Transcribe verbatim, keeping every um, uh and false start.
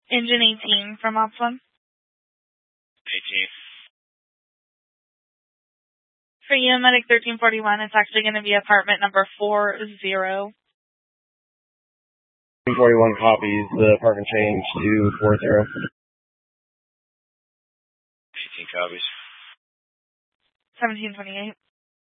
Engine eighteen from Ops one. eighteen. For you, Medic thirteen forty-one, it's actually going to be apartment number four zero. thirteen forty-one copies. The apartment change to four zero. eighteen copies. seventeen twenty-eight.